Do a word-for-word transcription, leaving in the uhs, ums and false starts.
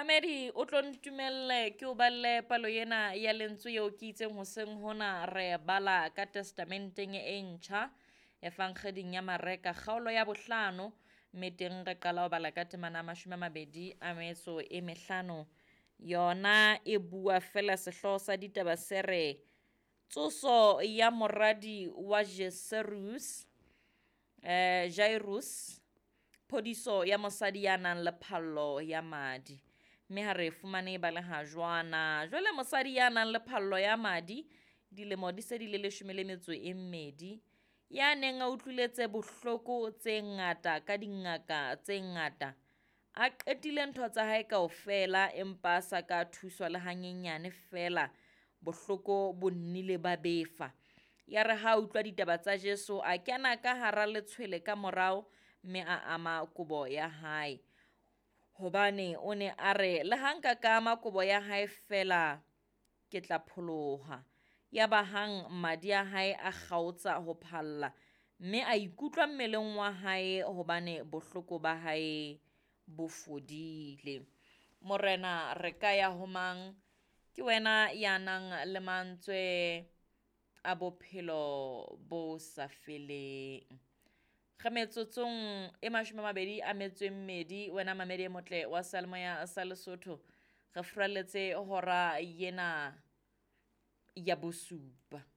Mamedi o tlo ntumelle ke o balle palo ena ya lentswe eo ke itseng hoseng hona re bala ka testamenteng e ntjha e fangkgeding ya mareka kgaolo ya bohlano mme teng re qala ho bala ka temana mashome a mabedi a metso e mehlano yona e bua fela sehloho sa ditaba se re tsoso ya moradi wa Jeserus eh Jairus phodiso ya mosadi ya nang le phallo ya madi mme ha re fumane ba le ha jwana jwale mosadi ya nang le phallo ya madi dilemo di se di le leshome le metso e mmedi ya neng a utlwiletse bohloko tse ngata ka dingaka tse ngata a qetile ntho tsa hae kaofela empa sa ka thuswa le hanyenyane fela bohloko bo nnile ba befa ya re ha utlwa ditaba tsa Jesu a kena ka hara letshwele ka morao mme a ama kobo ya hae hobane o ne a re le hanka ka ama kobo ya hae fela ke tla pholoha ya ba hang madi a hae a kgaotsa ho phalla mme a ikutlwa mmeleng wa hae hobane bohloko ba hae bo fodile. Morena re ka ya ho mang ke wena ya nang le mantswe a bophelo bo sa feleng. Ge metsotsong e mashome a mabedi a metso e mmedi wena mamedi e motle wa Salemoya sa Lesotho re furalletse hora yena ya bosupa.